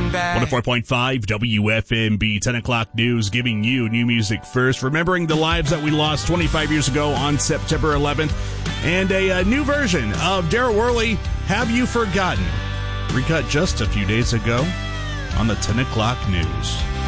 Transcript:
coming back. 104.5 WFMB, 10 o'clock news, giving you new music first, remembering the lives that we lost 25 years ago on September 11th, and a new version of Daryl Worley, Have You Forgotten? Recut just a few days ago on the 10 o'clock news.